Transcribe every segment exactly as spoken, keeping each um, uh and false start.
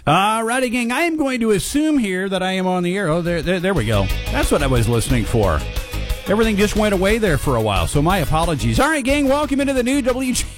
All righty, gang. I am going to assume here that I am on the air. Oh, there, there, there we go. That's what I was listening for. Everything just went away there for a while, so my apologies. All right, gang, welcome into the new W J.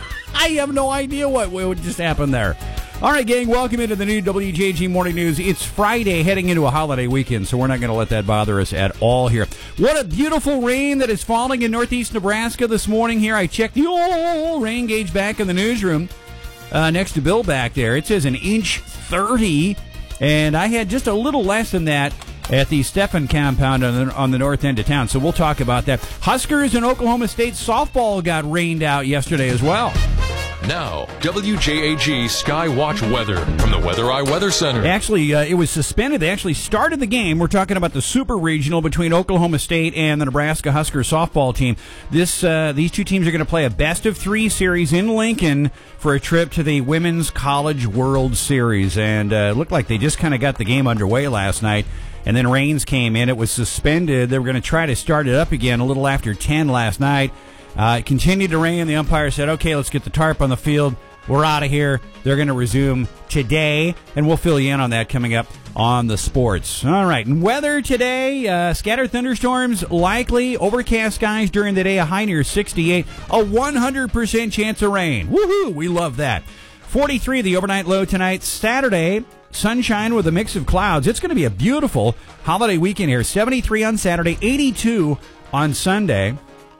I have no idea what, what just happened there. All right, gang, welcome into the new W J G Morning News. It's Friday, heading into a holiday weekend, so we're not going to let that bother us at all here. What a beautiful rain that is falling in northeast Nebraska this morning here. I checked the old rain gauge back in the newsroom uh, next to Bill back there. It says an inch thirty, and I had just a little less than that at the Steffen compound on the, on the north end of town, so we'll talk about that. Huskers and Oklahoma State softball got rained out yesterday as well. Now, W J A G Skywatch weather from the Weather Eye Weather Center. Actually, uh, it was suspended. They actually started the game. We're talking about the Super Regional between Oklahoma State and the Nebraska Husker softball team. This uh, These two teams are going to play a best-of-three series in Lincoln for a trip to the Women's College World Series. And uh, it looked like they just kind of got the game underway last night. And then rains came in. It was suspended. They were going to try to start it up again a little after ten last night. Uh, it continued to rain. The umpire said, okay, let's get the tarp on the field. We're out of here. They're going to resume today, and we'll fill you in on that coming up on the sports. All right, and weather today, uh, scattered thunderstorms likely, overcast skies during the day, a high near sixty-eight, a one hundred percent chance of rain. Woohoo, we love that. forty-three the overnight low tonight. Saturday, sunshine with a mix of clouds. It's going to be a beautiful holiday weekend here. seventy-three on Saturday, eighty-two on Sunday.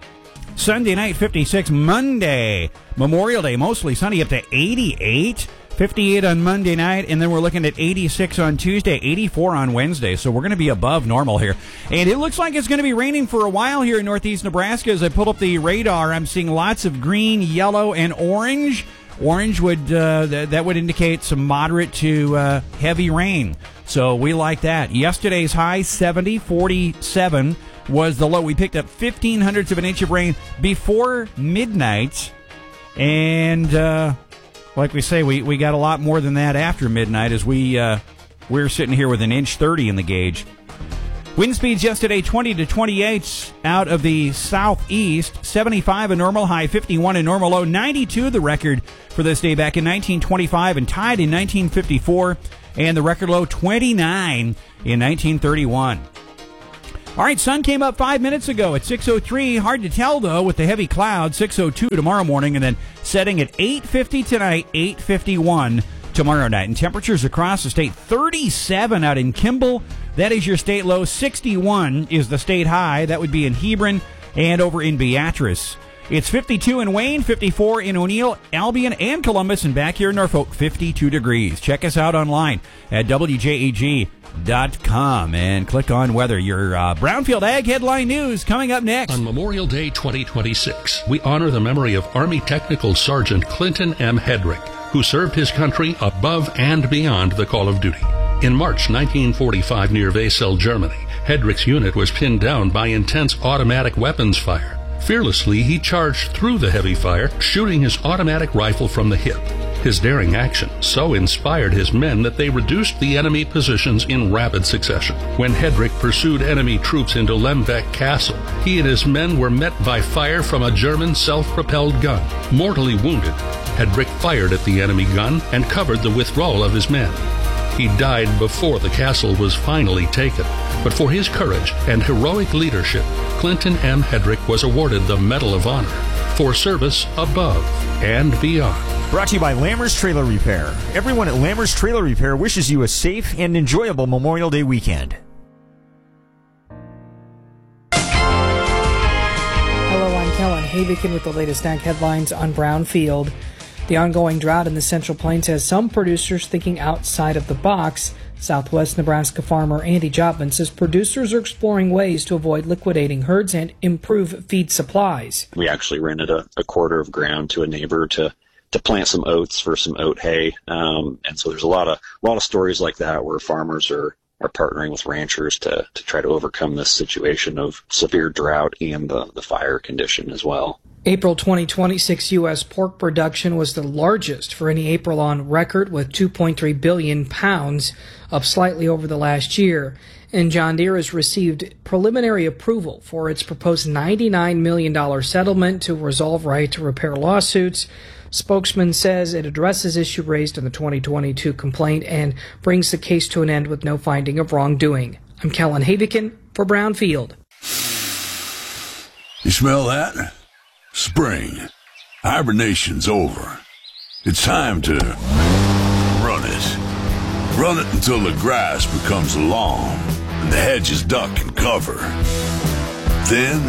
Sunday night, fifty-six. Monday, Memorial Day, mostly sunny, up to eighty-eight. fifty-eight on Monday night, and then we're looking at eighty-six on Tuesday, eighty-four on Wednesday. So we're going to be above normal here. And it looks like it's going to be raining for a while here in northeast Nebraska. As I pull up the radar, I'm seeing lots of green, yellow, and orange. Orange would uh, th- that would indicate some moderate to uh, heavy rain. So we like that. Yesterday's high, seventy, forty-seven was the low. We picked up fifteen hundredths of an inch of rain before midnight. And uh, like we say, we, we got a lot more than that after midnight as we, uh, we're sitting here with an inch thirty in the gauge. Wind speeds yesterday, twenty to twenty-eight out of the southeast, seventy-five a normal high, fifty-one a normal low, ninety-two the record for this day back in nineteen twenty-five and tied in nineteen fifty-four, and the record low twenty-nine in nineteen thirty-one. All right, sun came up five minutes ago at six oh three. Hard to tell, though, with the heavy clouds. six oh two tomorrow morning, and then setting at eight fifty tonight, eight fifty-one tomorrow night. And temperatures across the state, thirty-seven out in Kimball. That is your state low. sixty-one is the state high. That would be in Hebron and over in Beatrice. It's fifty-two in Wayne, fifty-four in O'Neill, Albion, and Columbus, and back here in Norfolk, fifty-two degrees. Check us out online at W J A G dot com and click on weather. Your uh, Brownfield Ag Headline News coming up next. On Memorial Day twenty twenty-six, we honor the memory of Army Technical Sergeant Clinton M. Hedrick, who served his country above and beyond the call of duty. In March nineteen forty-five, near Wesel, Germany, Hedrick's unit was pinned down by intense automatic weapons fire. Fearlessly, he charged through the heavy fire, shooting his automatic rifle from the hip. His daring action so inspired his men that they reduced the enemy positions in rapid succession. When Hedrick pursued enemy troops into Lembeck Castle, he and his men were met by fire from a German self-propelled gun. Mortally wounded, Hedrick fired at the enemy gun and covered the withdrawal of his men. He died before the castle was finally taken, but for his courage and heroic leadership, Clinton M. Hedrick was awarded the Medal of Honor for service above and beyond. Brought to you by Lammers Trailer Repair. Everyone at Lammers Trailer Repair wishes you a safe and enjoyable Memorial Day weekend. Hello, I'm Kellen Havikin with the latest ag headlines on Brownfield. The ongoing drought in the Central Plains has some producers thinking outside of the box. Southwest Nebraska farmer Andy Jopman says producers are exploring ways to avoid liquidating herds and improve feed supplies. We actually rented a, a quarter of ground to a neighbor to to plant some oats for some oat hay. Um, and so there's a lot of a lot of stories like that where farmers are, are partnering with ranchers to, to try to overcome this situation of severe drought and the, the fire condition as well. April twenty twenty-six U S pork production was the largest for any April on record, with two point three billion pounds, up slightly over the last year. And John Deere has received preliminary approval for its proposed ninety-nine million dollars settlement to resolve right to repair lawsuits. Spokesman says it addresses issue raised in the twenty twenty-two complaint and brings the case to an end with no finding of wrongdoing. I'm Kellen Havikin for Brownfield. You smell that? Spring. Hibernation's over. It's time to run it. Run it until the grass becomes long and the hedges duck and cover. Then,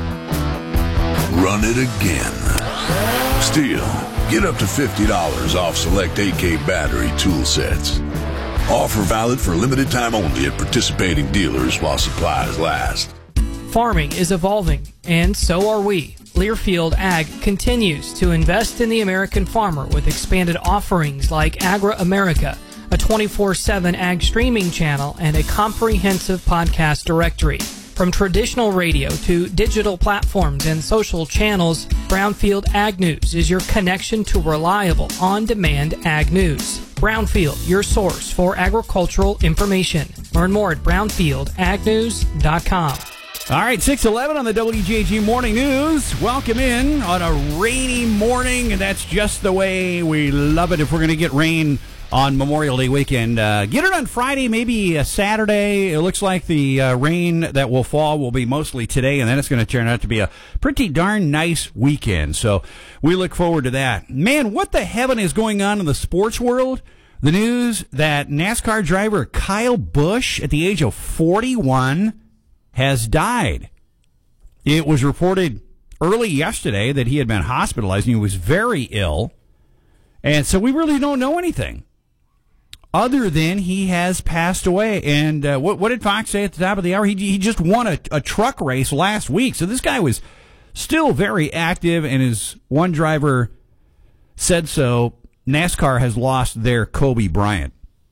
run it again. Still, get up to fifty dollars off select A K battery tool sets. Offer valid for limited time only at participating dealers while supplies last. Farming is evolving, and so are we. Learfield Ag continues to invest in the American farmer with expanded offerings like Agra America, a twenty-four seven ag streaming channel, and a comprehensive podcast directory. From traditional radio to digital platforms and social channels, Brownfield Ag News is your connection to reliable, on-demand ag news. Brownfield, your source for agricultural information. Learn more at brownfield ag news dot com. All right, six eleven on the W J G Morning News. Welcome in on a rainy morning, and that's just the way we love it if we're going to get rain on Memorial Day weekend. Uh, get it on Friday, maybe a Saturday. It looks like the uh, rain that will fall will be mostly today, and then it's going to turn out to be a pretty darn nice weekend. So we look forward to that. Man, what the heaven is going on in the sports world? The news that NASCAR driver Kyle Busch, at the age of forty-one, has died. It was reported early yesterday that he had been hospitalized and he was very ill. And so we really don't know anything other than he has passed away. And uh, what, what did Fox say at the top of the hour? He, he just won a, a truck race last week. So this guy was still very active, and as one driver said so, NASCAR has lost their Kobe Bryant.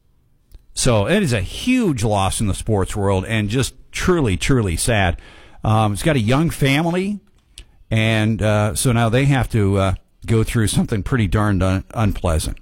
So it is a huge loss in the sports world and just truly, truly sad. Um, he's got a young family, and uh, so now they have to uh, go through something pretty darned un- unpleasant.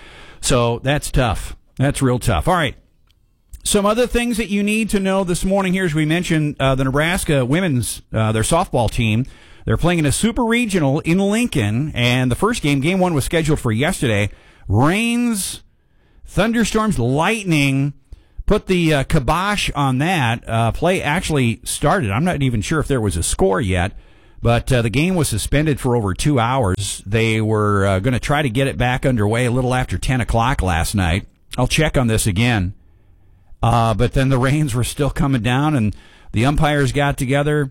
So that's tough. That's real tough. All right. Some other things that you need to know this morning here, as we mentioned, uh, the Nebraska women's, uh, their softball team, they're playing in a super regional in Lincoln, and the first game, game one, was scheduled for yesterday. Rains, thunderstorms, lightning put the uh, kibosh on that. Uh, play actually started. I'm not even sure if there was a score yet, but uh, the game was suspended for over two hours. They were uh, going to try to get it back underway a little after ten o'clock last night. I'll check on this again. Uh, but then the rains were still coming down, and the umpires got together.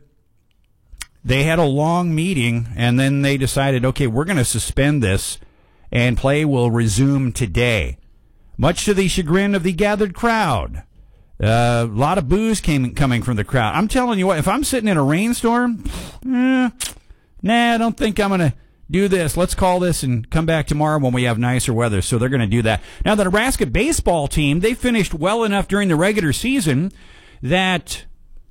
They had a long meeting, and then they decided, okay, we're going to suspend this, and play will resume today. Much to the chagrin of the gathered crowd. Uh, a lot of boos came coming from the crowd. I'm telling you what, if I'm sitting in a rainstorm, eh, nah, I don't think I'm going to do this. Let's call this and come back tomorrow when we have nicer weather. So they're going to do that. Now, the Nebraska baseball team, they finished well enough during the regular season that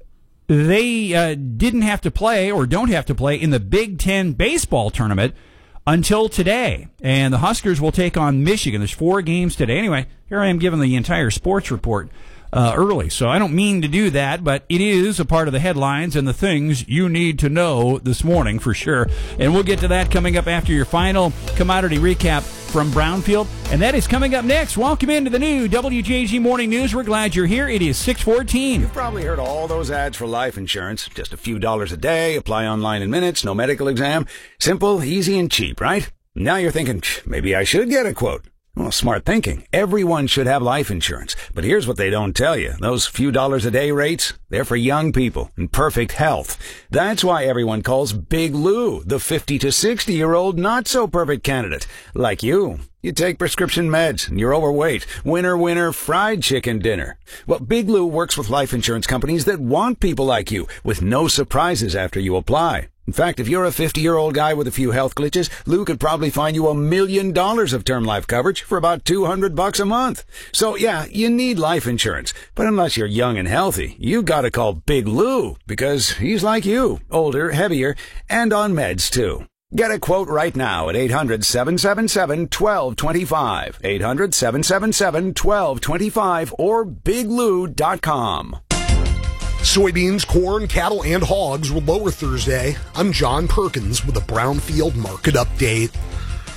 they uh, didn't have to play or don't have to play in the Big Ten baseball tournament until today. And the Huskers will take on Michigan. There's four games today. Anyway, here I am giving the entire sports report uh, early. So I don't mean to do that, but it is a part of the headlines and the things you need to know this morning for sure. And we'll get to that coming up after your final commodity recap from Brownfield. And that is coming up next. Welcome into the new W J G Morning News. We're glad you're here. It is six fourteen. You've probably heard all those ads for life insurance. Just a few dollars a day, apply online in minutes, no medical exam. Simple, easy, and cheap, right? Now you're thinking, maybe I should get a quote. Well, smart thinking. Everyone should have life insurance. But here's what they don't tell you. Those few dollars a day rates, they're for young people in perfect health. That's why everyone calls Big Lou the fifty to sixty-year-old not-so-perfect candidate. Like you. You take prescription meds, and you're overweight. Winner, winner, fried chicken dinner. Well, Big Lou works with life insurance companies that want people like you, with no surprises after you apply. In fact, if you're a fifty-year-old guy with a few health glitches, Lou could probably find you a million dollars of term life coverage for about two hundred bucks a month. So yeah, you need life insurance. But unless you're young and healthy, you gotta call Big Lou, because he's like you, older, heavier, and on meds too. Get a quote right now at eight hundred, seven seven seven, one two two five, eight hundred, seven seven seven, one two two five, or big lou dot com. Soybeans, corn, cattle, and hogs were lower Thursday. I'm John Perkins with a Brownfield Market Update.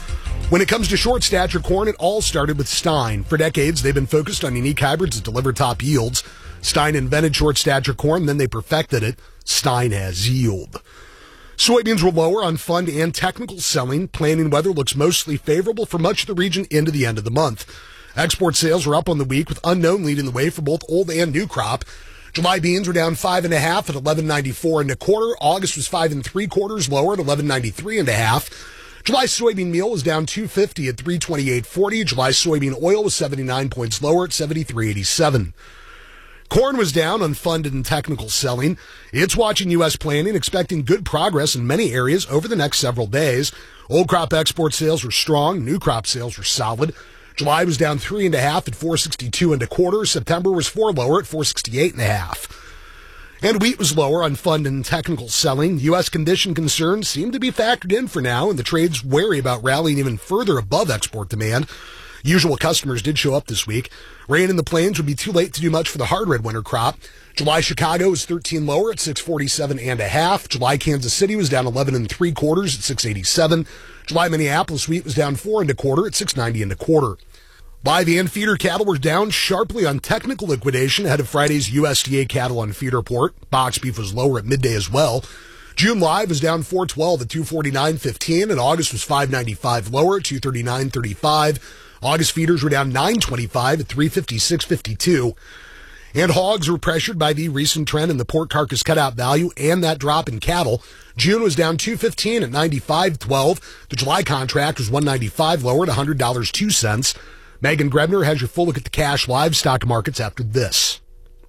When it comes to short stature corn, it all started with Stein. For decades, they've been focused on unique hybrids that deliver top yields. Stein invented short stature corn, then they perfected it. Stein has yield. Soybeans were lower on fund and technical selling. Planting weather looks mostly favorable for much of the region into the end of the month. Export sales were up on the week, with unknown leading the way for both old and new crop. July beans were down five and a half at eleven ninety-four and a quarter. August was five and three quarters lower at eleven ninety-three and a half. July soybean meal was down two fifty at three twenty-eight forty. July soybean oil was seventy-nine points lower at seventy-three eighty-seven. Corn was down on funded and technical selling. It's watching U S planting, expecting good progress in many areas over the next several days. Old crop export sales were strong. New crop sales were solid. July was down three and a half at four sixty-two and a quarter. September was four lower at four sixty-eight and a half. And wheat was lower on fund and technical selling. U S condition concerns seem to be factored in for now, and the trade's wary about rallying even further above export demand. Usual customers did show up this week. Rain in the plains would be too late to do much for the hard red winter crop. July Chicago was thirteen lower at six forty-seven and a half. July Kansas City was down eleven and three quarters at six eighty-seven. July Minneapolis wheat was down four and a quarter at six ninety and a quarter. Live and feeder cattle were down sharply on technical liquidation ahead of Friday's U S D A cattle on feed report. Box beef was lower at midday as well. June live was down four twelve at two forty-nine fifteen, and August was five ninety-five lower at two thirty-nine thirty-five. August feeders were down nine twenty-five at three fifty-six fifty-two. And hogs were pressured by the recent trend in the pork carcass cutout value and that drop in cattle. June was down two fifteen at ninety-five twelve. The July contract was one ninety-five lower at one hundred dollars and two cents. Megan Grebner has your full look at the cash livestock markets after this.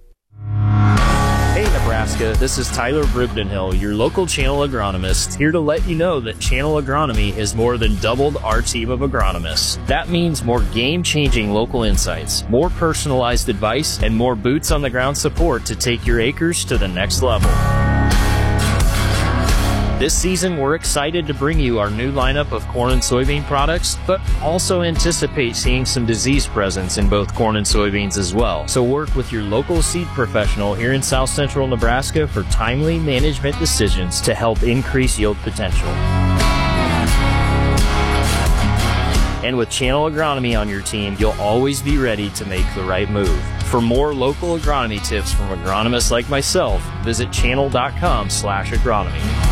Hey Nebraska, this is Tyler Bribdenhill, your local channel agronomist, here to let you know that Channel Agronomy has more than doubled our team of agronomists. That means more game-changing local insights, more personalized advice, and more boots-on-the-ground support to take your acres to the next level. This season, we're excited to bring you our new lineup of corn and soybean products, but also anticipate seeing some disease presence in both corn and soybeans as well. So work with your local seed professional here in South Central Nebraska for timely management decisions to help increase yield potential. And with Channel Agronomy on your team, you'll always be ready to make the right move. For more local agronomy tips from agronomists like myself, visit channel.com slash agronomy.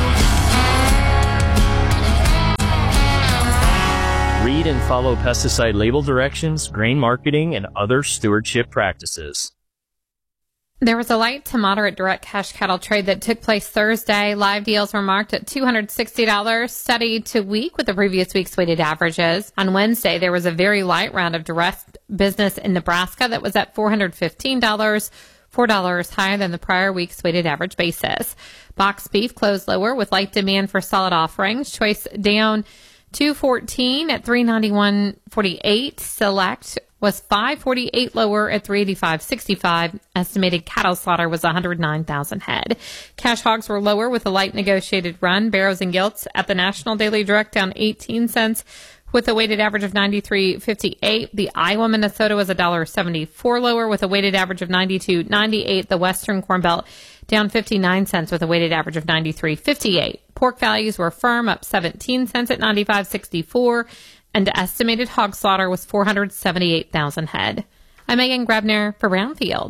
Read and follow pesticide label directions, grain marketing, and other stewardship practices. There was a light to moderate direct cash cattle trade that took place Thursday. Live deals were marked at two hundred sixty dollars, steady to week with the previous week's weighted averages. On Wednesday, there was a very light round of direct business in Nebraska that was at four hundred fifteen dollars, four dollars higher than the prior week's weighted average basis. Box beef closed lower with light demand for solid offerings. Choice down two fourteen at three ninety-one forty-eight. Select was five forty-eight lower at three eighty-five sixty-five. Estimated cattle slaughter was one hundred nine thousand head. Cash hogs were lower with a light negotiated run. Barrows and gilts at the National Daily Direct down eighteen cents with a weighted average of ninety-three fifty-eight. The Iowa Minnesota was one dollar seventy-four lower with a weighted average of ninety-two ninety-eight. The Western Corn Belt down fifty-nine cents with a weighted average of ninety-three fifty-eight. Pork values were firm, up seventeen cents at ninety-five sixty-four, and estimated hog slaughter was four hundred seventy-eight thousand head. I'm Megan Grebner for Brownfield.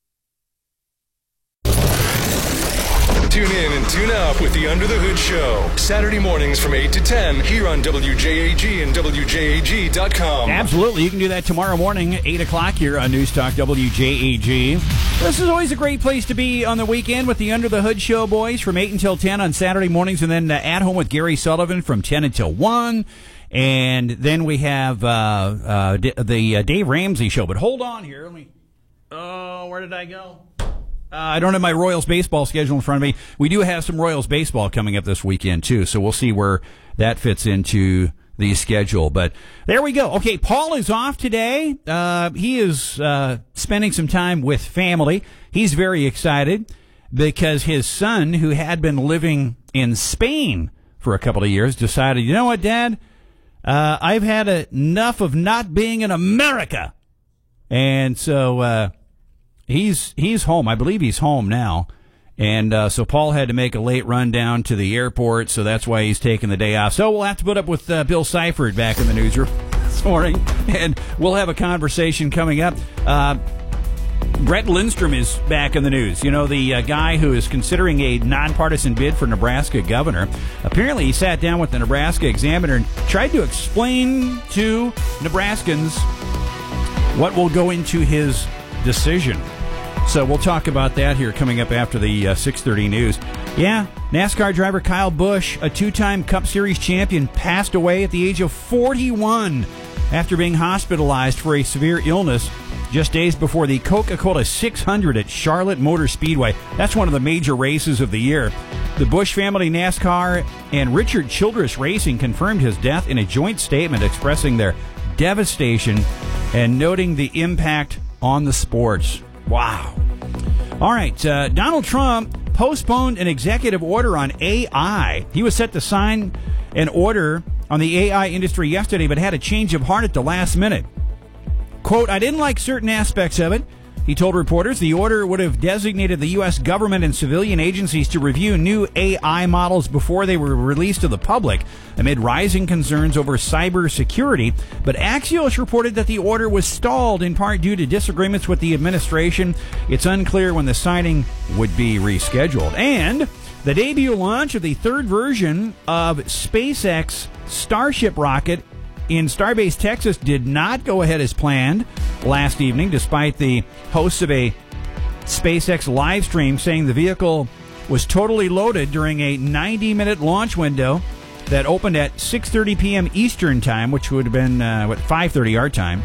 Tune in and tune up with the Under the Hood Show. Saturday mornings from eight to ten here on W J A G and W J A G dot com. Absolutely. You can do that tomorrow morning, eight o'clock here on News Talk W J A G. This is always a great place to be on the weekend with the Under the Hood Show, boys, from eight until ten on Saturday mornings, and then uh, at home with Gary Sullivan from ten until one. And then we have uh, uh, D- the uh, Dave Ramsey Show. But hold on here. Let me. Oh, where did I go? Uh, I don't have my Royals baseball schedule in front of me. We do have some Royals baseball coming up this weekend, too, so we'll see where that fits into the schedule. But there we go. Okay, Paul is off today. Uh, he is uh, spending some time with family. He's very excited because his son, who had been living in Spain for a couple of years, decided, you know what, Dad? Uh, I've had enough of not being in America. And so... Uh, He's he's home. I believe he's home now, And uh, so Paul had to make a late run down to the airport, so that's why he's taking the day off. So we'll have to put up with uh, Bill Seifert back in the newsroom this morning, and we'll have a conversation coming up. Uh, Brett Lindstrom is back in the news. You know, the uh, guy who is considering a nonpartisan bid for Nebraska governor. Apparently, he sat down with the Nebraska Examiner and tried to explain to Nebraskans what will go into his decision. So we'll talk about that here coming up after the uh, six thirty news. Yeah, NASCAR driver Kyle Busch, a two-time Cup Series champion, passed away at the age of forty-one after being hospitalized for a severe illness just days before the Coca-Cola six hundred at Charlotte Motor Speedway. That's one of the major races of the year. The Busch family NASCAR and Richard Childress Racing confirmed his death in a joint statement expressing their devastation and noting the impact on the sports. Wow. All right, uh, Donald Trump postponed an executive order on A I. He was set to sign an order on the A I industry yesterday, but had a change of heart at the last minute. Quote, I didn't like certain aspects of it. He told reporters the order would have designated the U S government and civilian agencies to review new A I models before they were released to the public amid rising concerns over cybersecurity. But Axios reported that the order was stalled in part due to disagreements with the administration. It's unclear when the signing would be rescheduled. And the debut launch of the third version of SpaceX Starship rocket in Starbase, Texas, did not go ahead as planned last evening, despite the hosts of a SpaceX live stream saying the vehicle was totally loaded during a ninety-minute launch window that opened at six thirty p.m. Eastern Time, which would have been, uh, what, five thirty our time.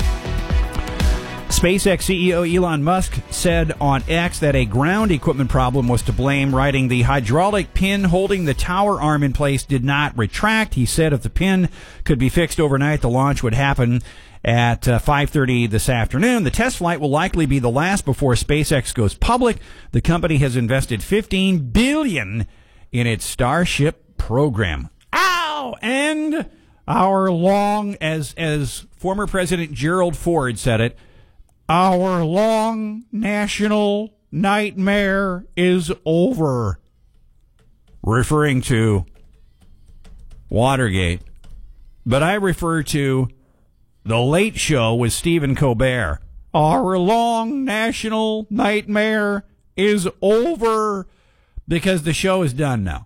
SpaceX C E O Elon Musk said on X that a ground equipment problem was to blame, writing the hydraulic pin holding the tower arm in place did not retract. He said if the pin could be fixed overnight, the launch would happen at uh, five thirty this afternoon. The test flight will likely be the last before SpaceX goes public. The company has invested fifteen billion dollars in its Starship program. Ow! And our long, as as former President Gerald Ford said it, our long national nightmare is over. Referring to Watergate. But I refer to The Late Show with Stephen Colbert. Our long national nightmare is over because the show is done now.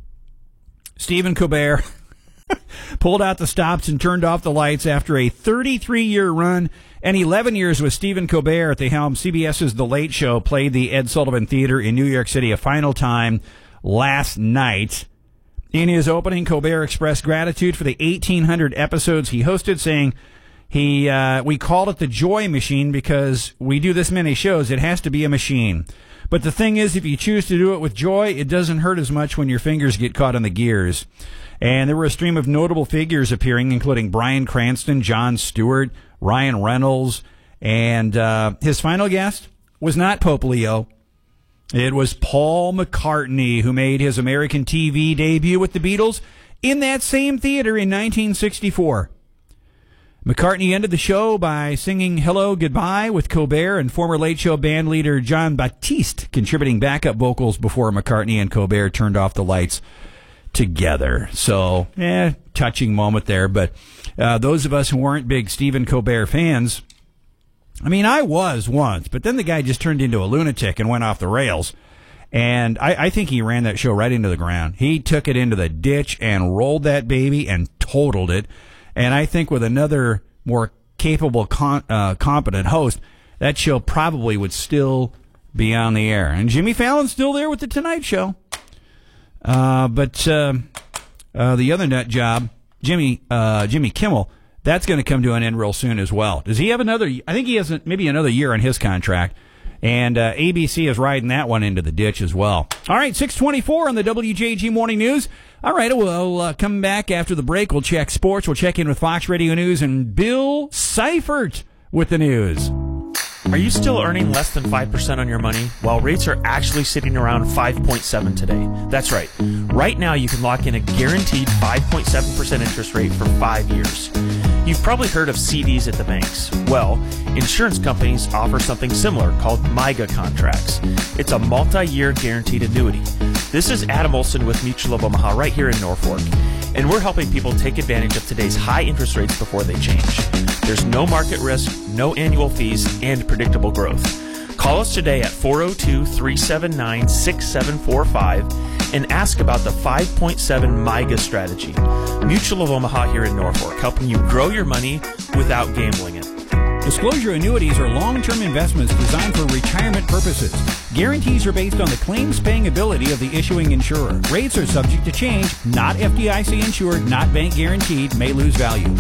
Stephen Colbert pulled out the stops and turned off the lights after a thirty-three-year run and eleven years with Stephen Colbert at the helm. CBS's The Late Show played the Ed Sullivan Theater in New York City a final time last night. In his opening, Colbert expressed gratitude for the eighteen hundred episodes he hosted, saying, he uh, we called it the Joy Machine because we do this many shows. It has to be a machine. But the thing is, if you choose to do it with joy, it doesn't hurt as much when your fingers get caught in the gears. And there were a stream of notable figures appearing, including Bryan Cranston, Jon Stewart, Ryan Reynolds, and uh, his final guest was not Pope Leo. It was Paul McCartney, who made his American T V debut with the Beatles in that same theater in nineteen sixty-four. McCartney ended the show by singing Hello Goodbye with Colbert and former Late Show band leader John Batiste contributing backup vocals before McCartney and Colbert turned off the lights together. So, eh, touching moment there. But uh, those of us who weren't big Stephen Colbert fans, I mean, I was once, but then the guy just turned into a lunatic and went off the rails. And I, I think he ran that show right into the ground. He took it into the ditch and rolled that baby and totaled it. And I think with another more capable, con- uh, competent host, that show probably would still be on the air. And Jimmy Fallon's still there with The Tonight Show. Uh, but uh, uh, the other nut job, Jimmy uh, Jimmy Kimmel, that's going to come to an end real soon as well. Does he have another? I think he has maybe another year on his contract. And uh, A B C is riding that one into the ditch as well. All right, six twenty-four on the W J G Morning News. All right, we'll uh, come back after the break. We'll check sports. We'll check in with Fox Radio News and Bill Seifert with the news. Are you still earning less than five percent on your money? Well, rates are actually sitting around five point seven today. That's right. Right now, you can lock in a guaranteed five point seven percent interest rate for five years. You've probably heard of C Ds at the banks. Well, insurance companies offer something similar called MYGA contracts. It's a multi-year guaranteed annuity. This is Adam Olson with Mutual of Omaha right here in Norfolk, and we're helping people take advantage of today's high interest rates before they change. There's no market risk, no annual fees, and predictable growth. Call us today at four oh two, three seven nine, six seven four five and ask about the five point seven MYGA strategy. Mutual of Omaha here in Norfolk, helping you grow your money without gambling it. Disclosure annuities are long-term investments designed for retirement purposes. Guarantees are based on the claims-paying ability of the issuing insurer. Rates are subject to change, not F D I C insured, not bank guaranteed, may lose value.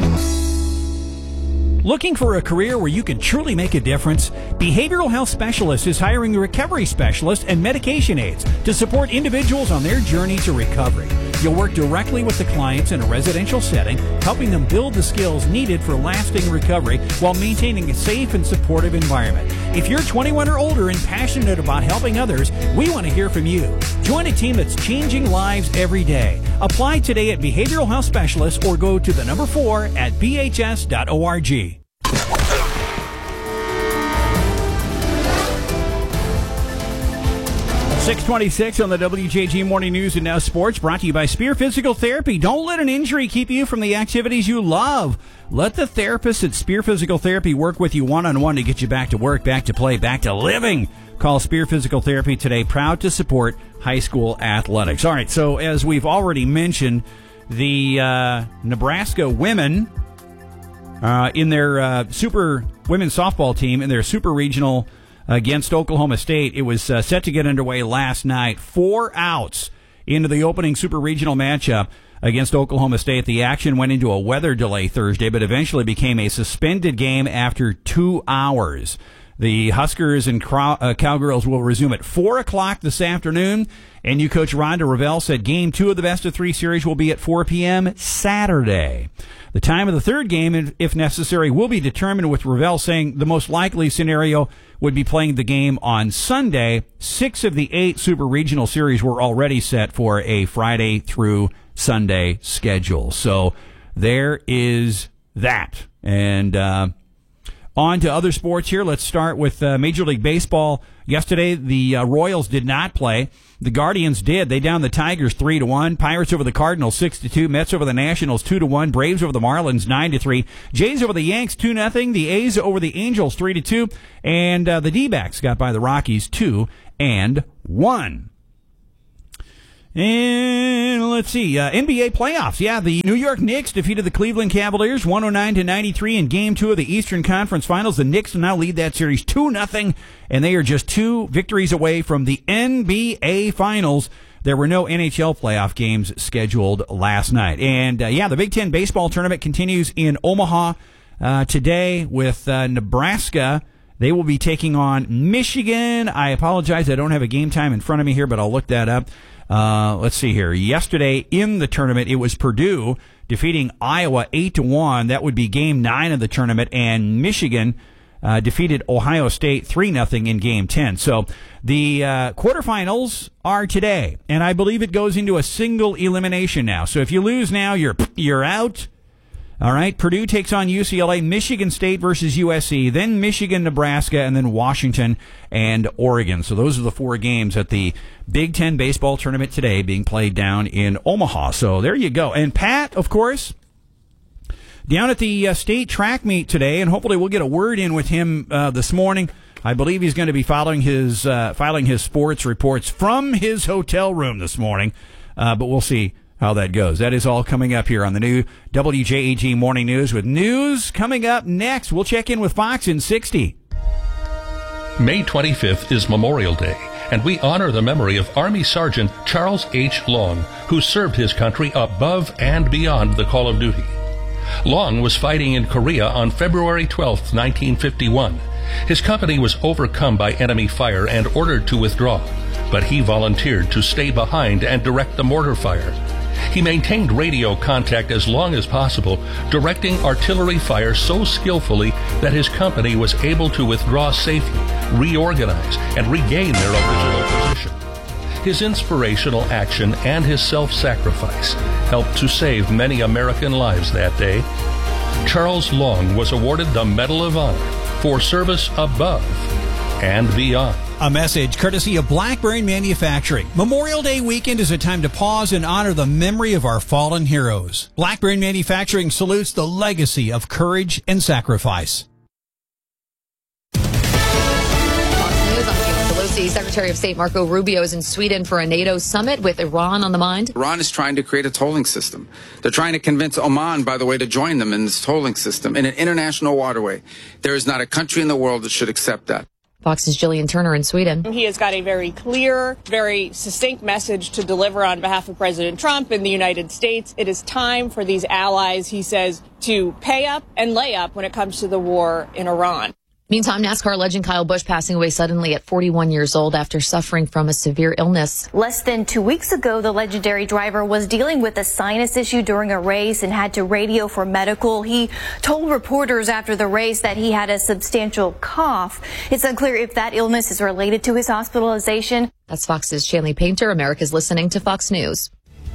Looking for a career where you can truly make a difference? Behavioral Health Specialist is hiring recovery specialists and medication aides to support individuals on their journey to recovery. You'll work directly with the clients in a residential setting, helping them build the skills needed for lasting recovery while maintaining a safe and supportive environment. If you're twenty-one or older and passionate about helping others, we want to hear from you. Join a team that's changing lives every day. Apply today at Behavioral Health Specialist or go to the number four at b h s dot org. six twenty-six on the W J G Morning News and Now Sports, brought to you by Spear Physical Therapy. Don't let an injury keep you from the activities you love. Let the therapist at Spear Physical Therapy work with you one-on-one to get you back to work, back to play, back to living. Call Spear Physical Therapy today, proud to support high school athletics. All right, so as we've already mentioned, the uh, Nebraska women uh, in their uh, super women's softball team in their super regional against Oklahoma State. It was uh, set to get underway last night. Four outs into the opening super regional matchup against Oklahoma State. The action went into a weather delay Thursday, but eventually became a suspended game after two hours. The Huskers and Crow- uh, Cowgirls will resume at four o'clock this afternoon. And new coach Rhonda Revelle said game two of the best of three series will be at four p.m. Saturday. The time of the third game, if necessary, will be determined, with Revelle saying the most likely scenario would be playing the game on Sunday. Six of the eight super regional series were already set for a Friday through Sunday schedule. So there is that. And uh, on to other sports here. Let's start with uh, Major League Baseball. Yesterday, the uh, Royals did not play. The Guardians did. They downed the Tigers three to one. Pirates over the Cardinals six to two. Mets over the Nationals two to one. Braves over the Marlins nine to three. Jays over the Yanks two nothing. The A's over the Angels three to two. And uh, the D-backs got by the Rockies two and one. And let's see, uh, N B A playoffs. Yeah, the New York Knicks defeated the Cleveland Cavaliers one oh nine to ninety-three in Game two of the Eastern Conference Finals. The Knicks now lead that series two nothing, and they are just two victories away from the N B A Finals. There were no N H L playoff games scheduled last night. And, uh, yeah, the Big Ten baseball tournament continues in Omaha uh, today with uh, Nebraska. They will be taking on Michigan. I apologize, I don't have a game time in front of me here, but I'll look that up. Uh, let's see here. Yesterday in the tournament, it was Purdue defeating Iowa eight to one. That would be game nine of the tournament. And Michigan uh, defeated Ohio State three nothing in game ten. So the uh, quarterfinals are today. And I believe it goes into a single elimination now. So if you lose now, you're you're out. All right, Purdue takes on U C L A, Michigan State versus U S C, then Michigan, Nebraska, and then Washington and Oregon. So those are the four games at the Big Ten baseball tournament today being played down in Omaha. So there you go. And Pat, of course, down at the uh, state track meet today, and hopefully we'll get a word in with him uh, this morning. I believe he's going to be following his uh, filing his sports reports from his hotel room this morning, uh, but we'll see how that goes. That is all coming up here on the new W J A G Morning News, with news coming up next. We'll check in with Fox in sixty. May twenty-fifth is Memorial Day, and we honor the memory of Army Sergeant Charles H. Long, who served his country above and beyond the call of duty. Long was fighting in Korea on February twelfth, nineteen fifty-one. His company was overcome by enemy fire and ordered to withdraw, but he volunteered to stay behind and direct the mortar fire. He maintained radio contact as long as possible, directing artillery fire so skillfully that his company was able to withdraw safely, reorganize, and regain their original position. His inspirational action and his self-sacrifice helped to save many American lives that day. Charles Long was awarded the Medal of Honor for service above and beyond. A message courtesy of Blackburn Manufacturing. Memorial Day weekend is a time to pause and honor the memory of our fallen heroes. Blackburn Manufacturing salutes the legacy of courage and sacrifice. Secretary of State Marco Rubio is in Sweden for a NATO summit with Iran on the mind. Iran is trying to create a tolling system. They're trying to convince Oman, by the way, to join them in this tolling system in an international waterway. There is not a country in the world that should accept that. Fox's Jillian Turner in Sweden. He has got a very clear, very succinct message to deliver on behalf of President Trump and the United States. It is time for these allies, he says, to pay up and lay up when it comes to the war in Iran. Meantime, NASCAR legend Kyle Busch passing away suddenly at forty-one years old after suffering from a severe illness. Less than two weeks ago, the legendary driver was dealing with a sinus issue during a race and had to radio for medical. He told reporters after the race that he had a substantial cough. It's unclear if that illness is related to his hospitalization. That's Fox's Shanley Painter. America's listening to Fox News.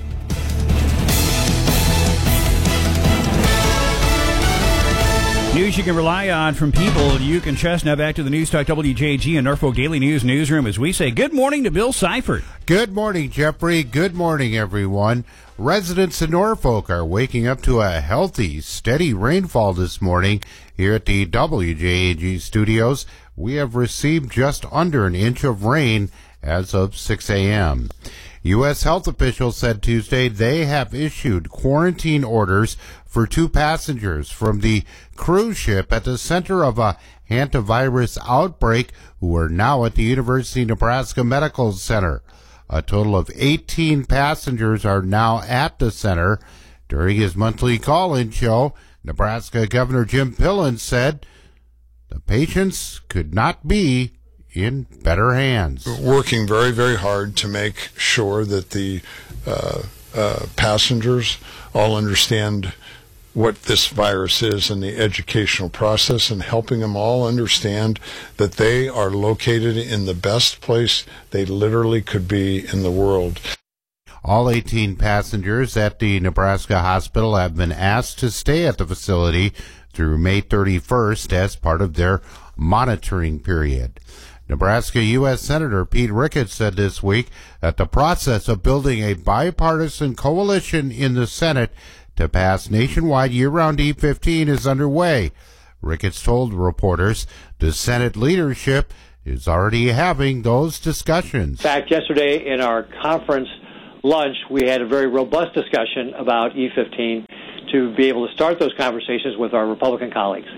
News you can rely on from people you can trust. Now back to the News Talk W J A G and Norfolk Daily News newsroom as we say good morning to Bill Seifert. Good morning, Jeffrey. Good morning, everyone. Residents in Norfolk are waking up to a healthy, steady rainfall this morning. Here at the W J A G studios, we have received just under an inch of rain as of six a.m. U S health officials said Tuesday they have issued quarantine orders for two passengers from the cruise ship at the center of a hantavirus outbreak who are now at the University of Nebraska Medical Center. A total of eighteen passengers are now at the center. During his monthly call-in show, Nebraska Governor Jim Pillen said the patients could not be in better hands. Working very, very hard to make sure that the uh, uh, passengers all understand what this virus is and the educational process, and helping them all understand that they are located in the best place they literally could be in the world. All eighteen passengers at the Nebraska hospital have been asked to stay at the facility through May thirty-first as part of their monitoring period. Nebraska U S Senator Pete Ricketts said this week that the process of building a bipartisan coalition in the Senate to pass nationwide year-round E fifteen is underway. Ricketts told reporters the Senate leadership is already having those discussions. In fact, yesterday in our conference lunch, we had a very robust discussion about E fifteen to be able to start those conversations with our Republican colleagues.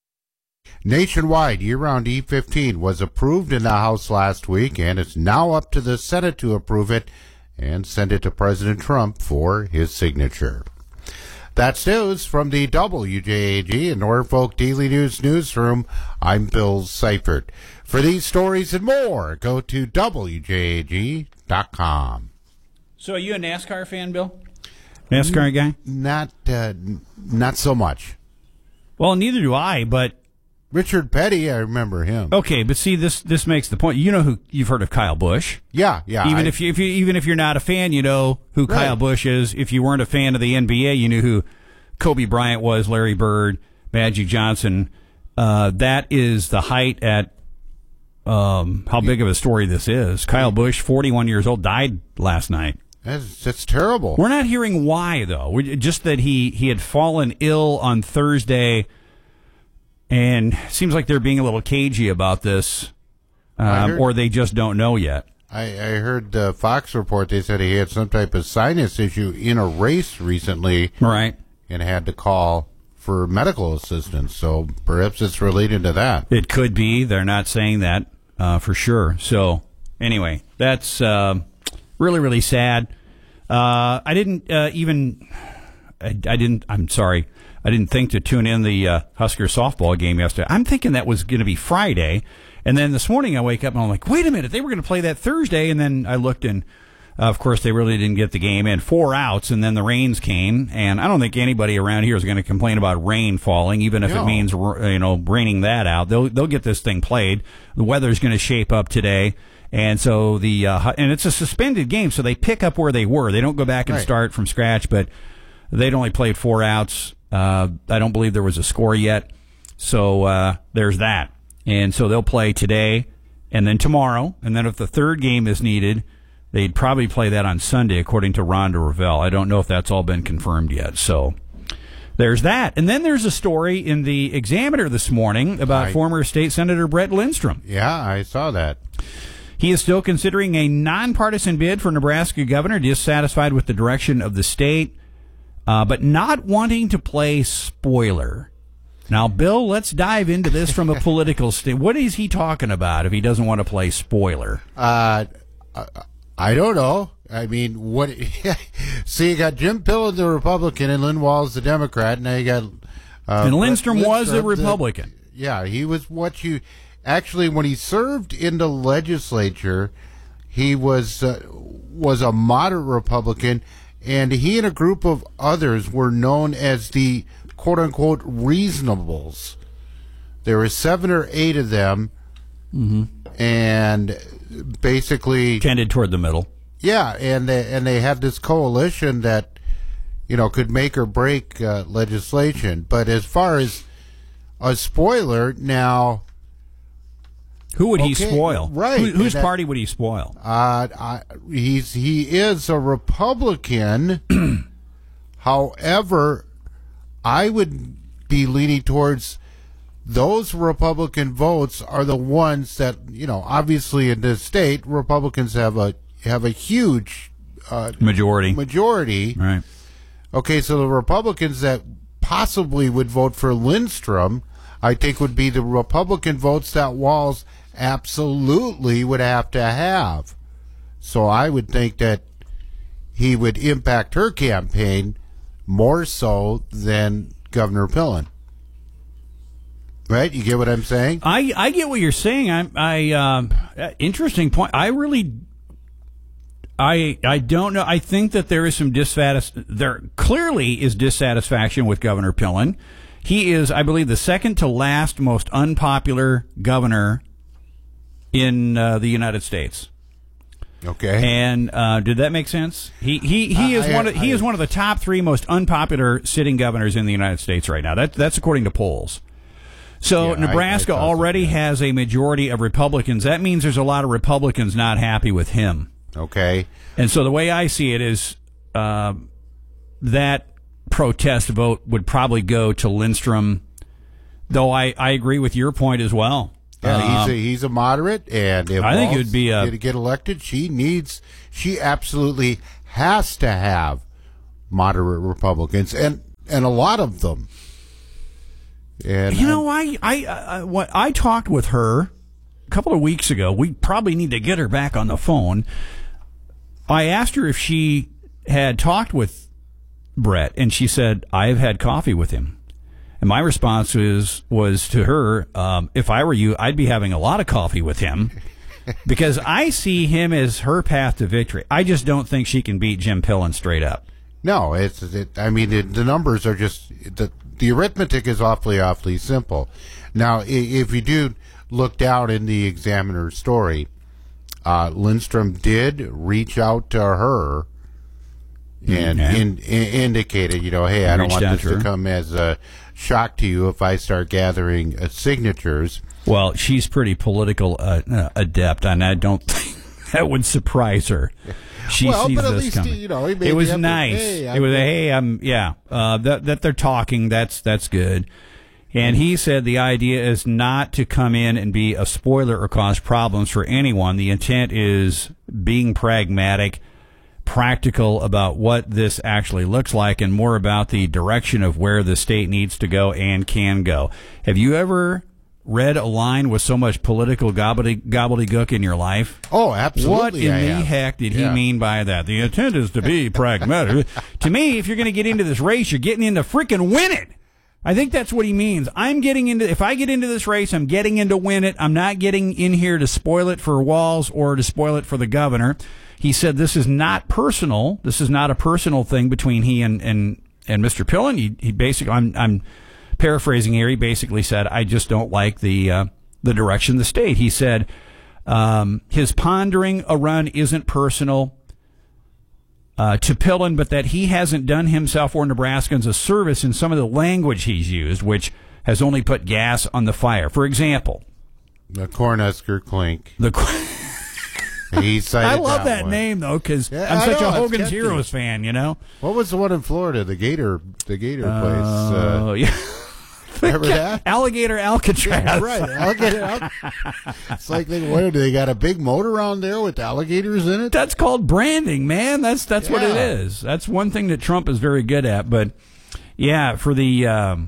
Nationwide year-round E fifteen was approved in the House last week, and it's now up to the Senate to approve it and send it to President Trump for his signature. That's news from the W J A G and Norfolk Daily News newsroom. I'm Bill Seifert. For these stories and more, go to W J A G dot com. So are you a NASCAR fan, Bill? NASCAR guy? Not, uh, not so much. Well, neither do I, but Richard Petty, I remember him. Okay, but see, this this makes the point. You know who you've heard of Kyle Busch? Yeah, yeah. Even I, if you, if you even if you're not a fan, you know who right. Kyle Busch is. If you weren't a fan of the N B A, you knew who Kobe Bryant was, Larry Bird, Magic Johnson. Uh, that is the height at um, how big of a story this is. Kyle Busch, forty-one years old, died last night. That's, that's terrible. We're not hearing why, though. We're, just that he, he had fallen ill on Thursday. And it seems like they're being a little cagey about this, um, heard, or they just don't know yet. I, I heard the Fox report. They said he had some type of sinus issue in a race recently. Right. And had to call for medical assistance. So perhaps it's related to that. It could be. They're not saying that uh, for sure. So anyway, that's uh, really, really sad. Uh, I didn't uh, even, I, I didn't, I'm sorry. I didn't think to tune in the uh, Husker softball game yesterday. I'm thinking that was going to be Friday. And then this morning I wake up and I'm like, wait a minute, they were going to play that Thursday. And then I looked and, uh, of course, they really didn't get the game in. Four outs, and then the rains came. And I don't think anybody around here is going to complain about rain falling, even if no. it means, you know, raining that out. They'll, they'll get this thing played. The weather's going to shape up today. And so the, uh, and it's a suspended game, so they pick up where they were. They don't go back and right. start from scratch, but they'd only played four outs. Uh, I don't believe there was a score yet. So uh, there's that. And so they'll play today and then tomorrow. And then if the third game is needed, they'd probably play that on Sunday, according to Rhonda Revelle. I don't know if that's all been confirmed yet. So there's that. And then there's a story in the Examiner this morning about I, former State Senator Brett Lindstrom. Yeah, I saw that. He is still considering a nonpartisan bid for Nebraska governor, dissatisfied with the direction of the state, uh, but not wanting to play spoiler. Now, Bill, let's dive into this from a political state. What is he talking about if he doesn't want to play spoiler? Uh, I don't know. I mean, what? See, you got Jim Pillen, the Republican, and Lynn Walls, the Democrat. Now you got uh, and Lindstrom, Lindstrom was a Republican. The, yeah, he was what you actually when he served in the legislature, he was uh, was a moderate Republican, and he and a group of others were known as the quote unquote reasonables. There were seven or eight of them, mm-hmm. and basically tended toward the middle. Yeah, and they, and they had this coalition that, you know, could make or break uh, legislation. But as far as a spoiler, now, who would okay, he spoil? Right, Who, whose that, party would he spoil? Uh, I, he's he is a Republican. However, I would be leaning towards those Republican votes are the ones that, you know, obviously in this state, Republicans have a have a huge uh, majority. Majority, right? Okay, so the Republicans that possibly would vote for Lindstrom, I think, would be the Republican votes that Walls absolutely would have to have. So I would think that he would impact her campaign more so than Governor Pillen. Right? You get what I'm saying? I, I get what you're saying. I I um, interesting point. I really. I I don't know. I think that there is some dissatisfaction. There clearly is dissatisfaction with Governor Pillen. He is, I believe, the second to last most unpopular governor in uh, the United States. Okay. And uh, did that make sense? He he he is I, one of I, he is one of the top three most unpopular sitting governors in the United States right now. That that's according to polls. So yeah, Nebraska I, I already so, yeah. has a majority of Republicans. That means there's a lot of Republicans not happy with him. Okay. And so the way I see it is uh, that protest vote would probably go to Lindstrom, though I, I agree with your point as well. Yeah, um, he's a, he's a moderate, and if I think it would be a, to get elected, she needs, she absolutely has to have moderate Republicans, and, and a lot of them. And you know, I I I, what, I talked with her a couple of weeks ago. We probably need to get her back on the phone. I asked her if she had talked with Brett, and she said, I've had coffee with him. And my response was, was to her, um, if I were you, I'd be having a lot of coffee with him because I see him as her path to victory. I just don't think she can beat Jim Pillen straight up. No, it's. It, I mean, it, the numbers are just the the arithmetic is awfully, awfully simple. Now, if you do look down in the Examiner story, uh, Lindstrom did reach out to her and okay. in, in, indicated, you know, hey, I don't Reached want this to to come as a shock to you if I start gathering uh, signatures. Well, she's pretty political uh, uh, adept, and I don't think that would surprise her. She well, sees but at this least coming. He, you know, he it was to, nice. Hey, it was a hey, I'm yeah. Uh, that that they're talking. That's that's good. And he said the idea is not to come in and be a spoiler or cause problems for anyone. The intent is being pragmatic, practical about what this actually looks like, and more about the direction of where the state needs to go and can go. Have you ever read a line with so much political gobbledy, gobbledygook in your life? Oh, absolutely. What in I the have. heck did yeah. he mean by that? The intent is to be pragmatic. To me, if you're going to get into this race, you're getting in to freaking win it. I think that's what he means. I'm getting into, if I get into this race, I'm getting in to win it. I'm not getting in here to spoil it for Walls or to spoil it for the governor. He said this is not personal. This is not a personal thing between he and, and, and Mister Pillen. He, he basically, I'm, I'm paraphrasing here. He basically said, I just don't like the, uh, the direction of the state. He said, um, his pondering a run isn't personal. uh, to Pillen, but that he hasn't done himself or Nebraskans a service in some of the language he's used, which has only put gas on the fire. For example, the Cornhusker Clink. The he cited I love that, that one. name though, because Yeah, I'm I such know, a it's Hogan's catchy. Heroes fan. You know, What was the one in Florida? The Gator, the Gator Uh, place. Uh, yeah. Remember that? Alligator Alcatraz. Yeah, right. Alligator Al- It's like they what? Do they got a big moat around there with alligators in it? That's called branding, man. That's that's what it Yeah. is. That's one thing that Trump is very good at. But yeah, for the um,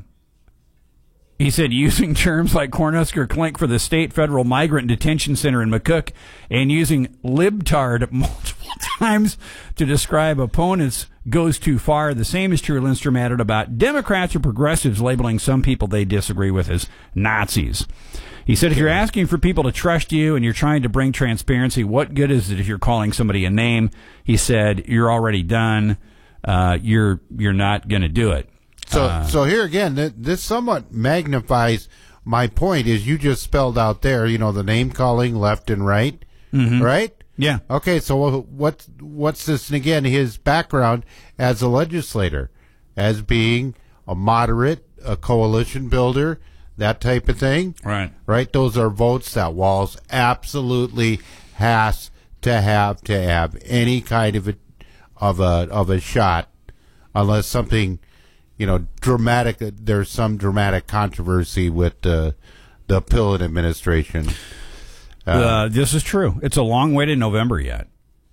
he said using terms like Cornhusker Clink for the state federal migrant detention center in McCook and using libtard multiple times to describe opponents goes too far. The same is true, Lindstrom added, about Democrats or progressives labeling some people they disagree with as Nazis. He said, if you're asking for people to trust you and you're trying to bring transparency, what good is it if you're calling somebody a name? He said, you're already done. Uh, you're you're not going to do it. So, Uh, so here again, th- this somewhat magnifies my point. Is you just spelled out there, you know, the name calling left and right, Mhm. right? Yeah. Okay. So what's what's this? And again, his background as a legislator, as being a moderate, a coalition builder, that type of thing. Right. Right. Those are votes that Walz absolutely has to have to have any kind of a of a of a shot, unless something, you know, dramatic. There's some dramatic controversy with the the Pillen administration. Uh, Uh, this is true. It's a long way to November yet.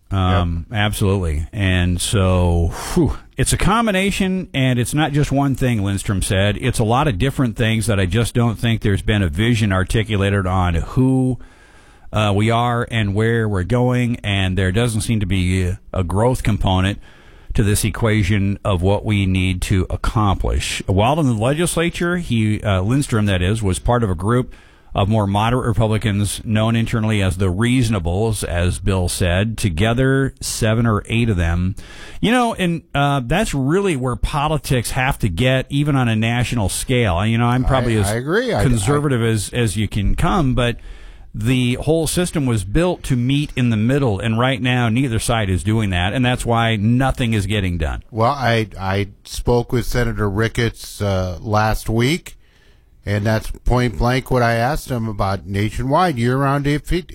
Um, Absolutely. And so whew, it's a combination, and it's not just one thing, Lindstrom said. It's a lot of different things that I just don't think there's been a vision articulated on who uh, we are and where we're going, and there doesn't seem to be a, a growth component to this equation of what we need to accomplish. While in the legislature, he uh, Lindstrom, that is, was part of a group of more moderate Republicans known internally as the Reasonables, as Bill said, together seven or eight of them. You know, and uh, that's really where politics have to get, even on a national scale. You know, I'm probably I- as I agree. I- conservative as, as you can come, but the whole system was built to meet in the middle, and right now neither side is doing that, and that's why nothing is getting done. Well, I I spoke with Senator Ricketts uh, last week, and that's point blank what I asked him about nationwide year-round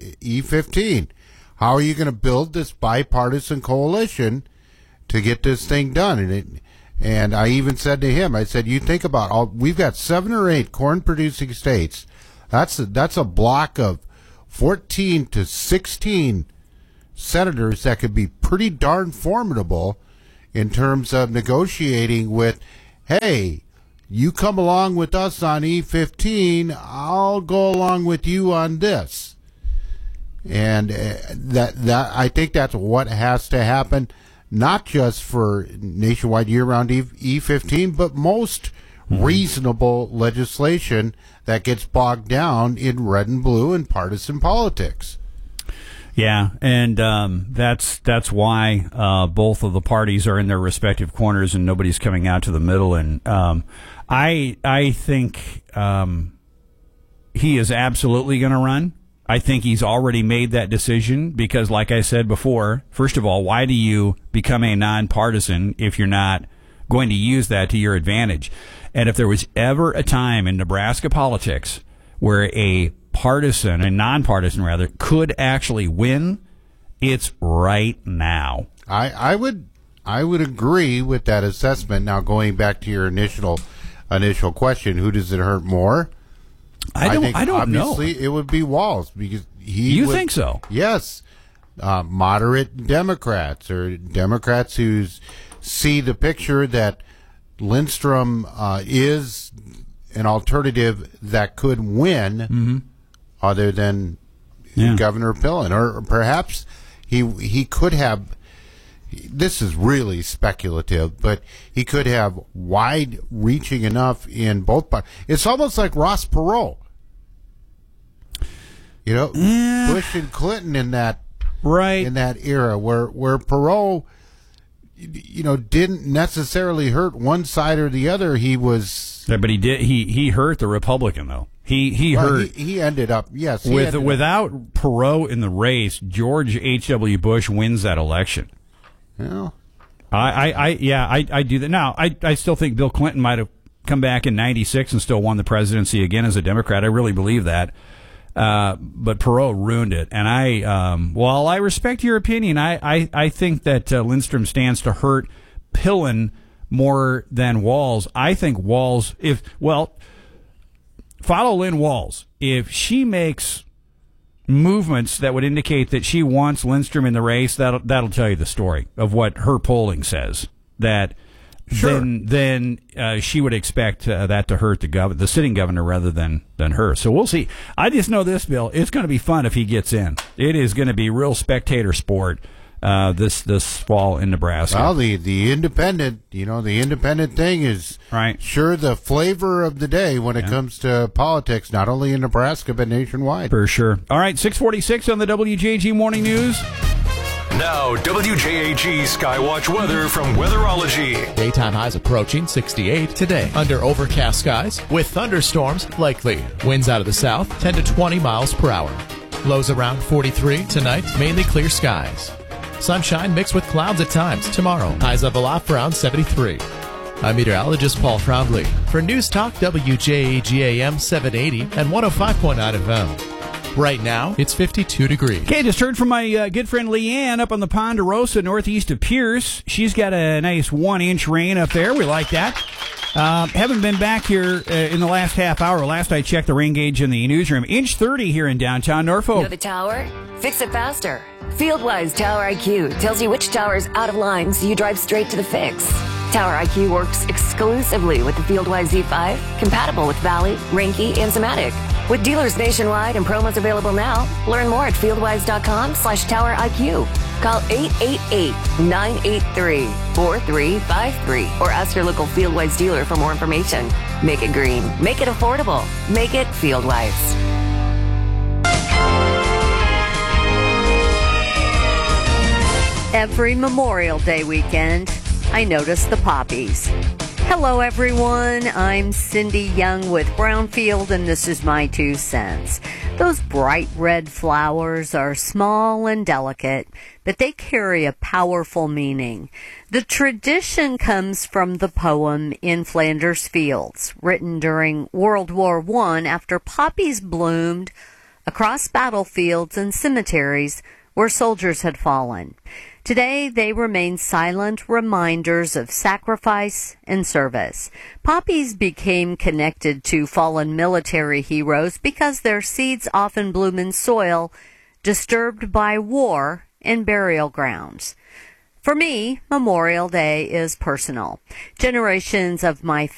E fifteen. How are you going to build this bipartisan coalition to get this thing done? And it, and I even said to him, I said, you think about all we've got seven or eight corn-producing states. That's a, that's a block of fourteen to sixteen senators that could be pretty darn formidable in terms of negotiating with, hey, you come along with us on E fifteen, I'll go along with you on this. And uh, that that I think that's what has to happen, not just for nationwide year-round E fifteen, but most reasonable legislation that gets bogged down in red and blue and partisan politics. Yeah, and um, that's that's why uh, both of the parties are in their respective corners, and nobody's coming out to the middle. And um, I I think um, he is absolutely going to run. I think he's already made that decision because, like I said before, first of all, why do you become a nonpartisan if you're not going to use that to your advantage? And if there was ever a time in Nebraska politics where a partisan, a nonpartisan rather, could actually win, it's right now. I, I would I would agree with that assessment. Now, going back to your initial initial question, who does it hurt more? I don't. think I don't know. obviously it would be Walz because he. You would- think so? Yes, uh, moderate Democrats or Democrats who see the picture that Lindstrom uh, is an alternative that could win, Mm-hmm. other than Yeah. Governor Pillen, or perhaps he he could have. This is really speculative, but he could have wide-reaching enough in both parties. It's almost like Ross Perot. You know, Yeah. Bush and Clinton in that right in that era, where where Perot, you know, didn't necessarily hurt one side or the other. He was, Yeah, but he did. He he hurt the Republican though. He he well, hurt. He, he ended up yes he With ended up- without Perot in the race, George H W. Bush wins that election. Well, I, I, I yeah, I, I do that. Now, I, I still think Bill Clinton might have come back in ninety-six and still won the presidency again as a Democrat. I really believe that. Uh, but Perot ruined it. And I, um, while I respect your opinion, I, I, I think that uh, Lindstrom stands to hurt Pillen more than Walz. I think Walz, if, well, follow Lynn Walz. If she makes movements that would indicate that she wants Lindstrom in the race, that'll, that'll tell you the story of what her polling says. That sure. then then uh, she would expect uh, that to hurt the gov- the sitting governor rather than, than her. So we'll see. I just know this, Bill. It's going to be fun if he gets in. It is going to be real spectator sport uh, this this fall in Nebraska. Well, the, the independent, you know, the independent thing is right. sure the flavor of the day when it yeah. comes to politics, not only in Nebraska but nationwide. For sure. All right, six forty-six on the W J A G Morning News. Now, W J A G Skywatch weather from Weatherology. Daytime highs approaching sixty-eight today. Under overcast skies with thunderstorms likely. Winds out of the south, ten to twenty miles per hour. Lows around forty-three tonight, mainly clear skies. Sunshine mixed with clouds at times tomorrow. Highs level off around seventy-three. I'm meteorologist Paul Trombley for News Talk W J A G A M seven eighty and one oh five point nine F M. Right now, it's fifty-two degrees. Okay, just heard from my uh, good friend Leanne up on the Ponderosa, northeast of Pierce. She's got a nice one-inch rain up there. We like that. Uh, haven't been back here uh, in the last half hour. Last I checked the rain gauge in the newsroom. Inch thirty here in downtown Norfolk. Know the tower? Fix it faster. FieldWise Tower I Q tells you which tower is out of line so you drive straight to the fix. Tower I Q works exclusively with the FieldWise Z five, compatible with Valley, Reinke, and Zomatic. With dealers nationwide and promos available now, learn more at fieldwise.com slash Tower IQ. Call eight eight eight, nine eight three, four three five three or ask your local FieldWise dealer for more information. Make it green. Make it affordable. Make it FieldWise. Every Memorial Day weekend, I notice the poppies. Hello, everyone. I'm Cindy Young with Brownfield, and this is my two cents. Those bright red flowers are small and delicate, but they carry a powerful meaning. The tradition comes from the poem In Flanders Fields, written during World War One after poppies bloomed across battlefields and cemeteries where soldiers had fallen. Today, they remain silent reminders of sacrifice and service. Poppies became connected to fallen military heroes because their seeds often bloom in soil disturbed by war and burial grounds. For me, Memorial Day is personal. Generations of my